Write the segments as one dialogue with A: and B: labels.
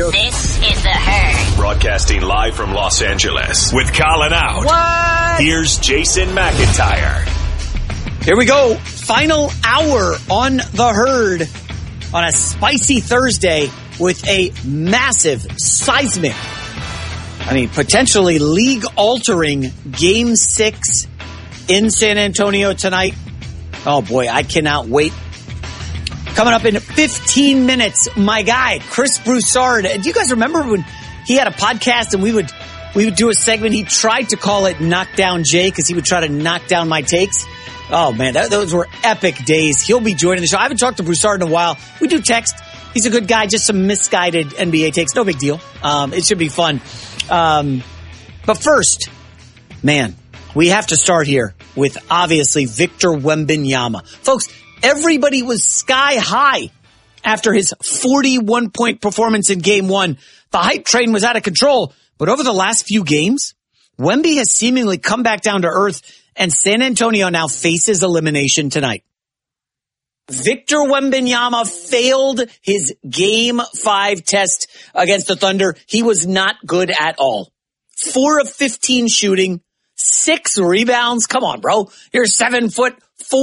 A: joke.
B: This is The Herd.
C: Broadcasting live from Los Angeles with Colin Out.
A: What?
C: Here's Jason McIntyre.
A: Here we go. Final hour on The Herd on a spicy Thursday with a massive, seismic, potentially league-altering Game 6 in San Antonio tonight. Oh, boy, I cannot wait. Coming up in 15 minutes, my guy, Chris Broussard. Do you guys remember when he had a podcast and we would do a segment? He tried to call it Knockdown Jay because he would try to knock down my takes. Oh, man, those were epic days. He'll be joining the show. I haven't talked to Broussard in a while. We do text. He's a good guy, just some misguided NBA takes. No big deal. It should be fun. But first, man, we have to start here with, obviously, Victor Wembanyama. Folks, everybody was sky high after his 41-point performance in Game 1. The hype train was out of control. But over the last few games, Wemby has seemingly come back down to earth, and San Antonio now faces elimination tonight. Victor Wembanyama failed his Game 5 test against the Thunder. He was not good at all. 4 of 15 shooting, 6 rebounds. Come on, bro. You're 7'4",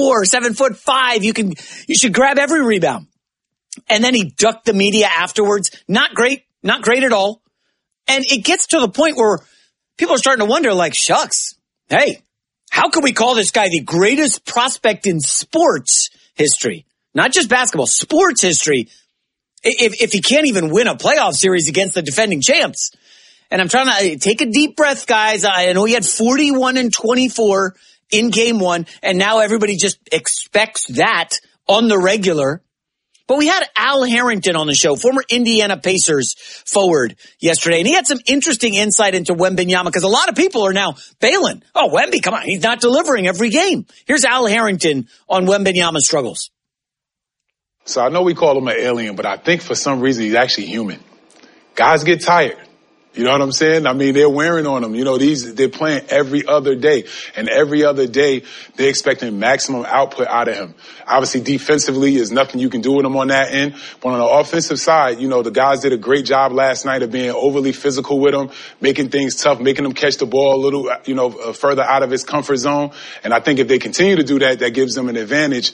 A: 7'5". You should grab every rebound. And then he ducked the media afterwards. Not great at all. And it gets to the point where people are starting to wonder, like, shucks, hey, how can we call this guy the greatest prospect in sports history? Not just basketball, sports history, if he can't even win a playoff series against the defending champs. And I'm trying to take a deep breath, guys. I know he had 41 and 24 in Game 1, and now everybody just expects that on the regular. But we had Al Harrington on the show, former Indiana Pacers forward yesterday, and he had some interesting insight into Wembanyama because a lot of people are now bailing. Oh, Wemby, come on, he's not delivering every game. Here's Al Harrington on Wembanyama's struggles.
D: So I know we call him an alien, but I think for some reason he's actually human. Guys get tired. You know what I'm saying? They're wearing on him. They're playing every other day. And every other day, they're expecting maximum output out of him. Obviously, defensively, there's nothing you can do with him on that end. But on the offensive side, the guys did a great job last night of being overly physical with him, making things tough, making him catch the ball a little, further out of his comfort zone. And I think if they continue to do that, that gives them an advantage.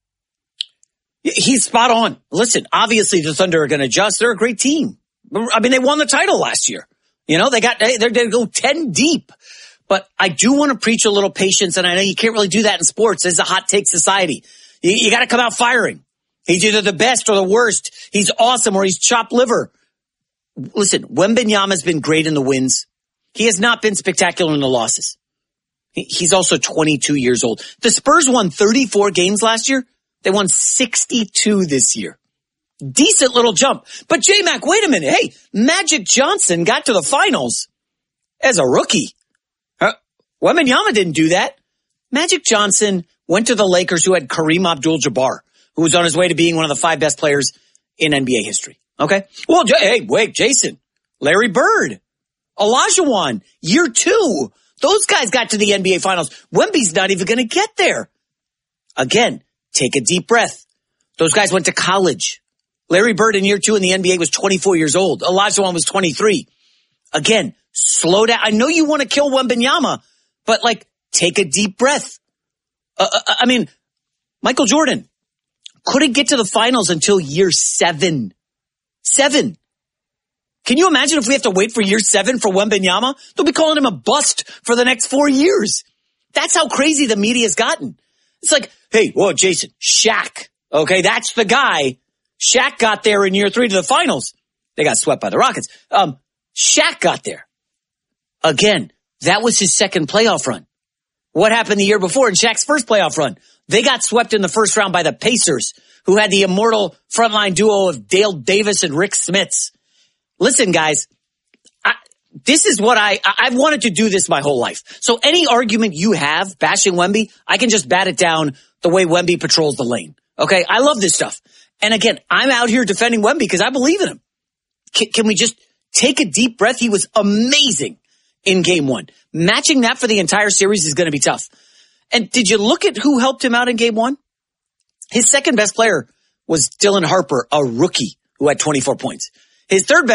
A: He's spot on. Listen, obviously the Thunder are going to adjust. They're a great team. They won the title last year. They're going to go 10 deep. But I do want to preach a little patience, and I know you can't really do that in sports. It's a hot take society. You got to come out firing. He's either the best or the worst. He's awesome or he's chopped liver. Listen, Wembanyama's been great in the wins. He has not been spectacular in the losses. He's also 22 years old. The Spurs won 34 games last year. They won 62 this year. Decent little jump. But J-Mac, wait a minute. Hey, Magic Johnson got to the finals as a rookie. Wembanyama didn't do that. Magic Johnson went to the Lakers, who had Kareem Abdul-Jabbar, who was on his way to being one of the 5 best players in NBA history. Okay? Well, Jason, Larry Bird, Olajuwon, year 2. Those guys got to the NBA finals. Wemby's not even going to get there. Again, take a deep breath. Those guys went to college. Larry Bird in year 2 in the NBA was 24 years old. Olajuwon was 23. Again, slow down. I know you want to kill Wembanyama, but take a deep breath. Michael Jordan couldn't get to the finals until year 7. 7. Can you imagine if we have to wait for year 7 for Wembanyama? They'll be calling him a bust for the next 4 years. That's how crazy the media's gotten. It's like, hey, whoa, Jason, Shaq. Okay, that's the guy. Shaq got there in year 3 to the finals. They got swept by the Rockets. Shaq got there. Again, that was his second playoff run. What happened the year before in Shaq's first playoff run? They got swept in the first round by the Pacers, who had the immortal frontline duo of Dale Davis and Rick Smits. Listen, guys, this is what I've wanted to do this my whole life. So any argument you have bashing Wemby, I can just bat it down the way Wemby patrols the lane. Okay, I love this stuff. And again, I'm out here defending Wemby because I believe in him. Can we just take a deep breath? He was amazing in Game 1. Matching that for the entire series is going to be tough. And did you look at who helped him out in Game 1? His second best player was Dylan Harper, a rookie who had 24 points. His third best